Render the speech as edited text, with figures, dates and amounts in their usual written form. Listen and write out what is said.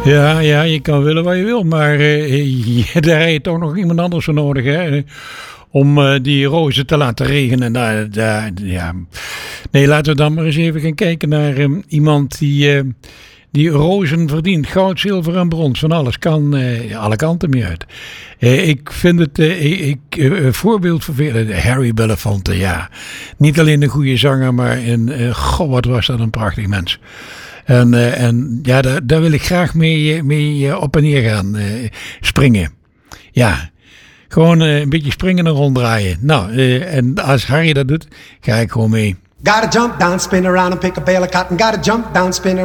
Ja, je kan willen wat je wil, maar daar heb je toch nog iemand anders voor nodig, hè? Om die rozen te laten regenen. Ja. Nee, laten we dan maar eens even gaan kijken naar iemand die rozen verdient. Goud, zilver en brons, van alles kan alle kanten mee uit. Ik vind het voorbeeld voor velen, Harry Belafonte, ja. Niet alleen een goede zanger, maar goh, wat was dat een prachtig mens. En ja, daar wil ik graag mee op en neer gaan springen. Ja, gewoon een beetje springen en ronddraaien. Nou, en als Harry dat doet, ga ik gewoon mee. Gotta jump down, spin around and pick a bale of cotton. Gotta jump down, spin around.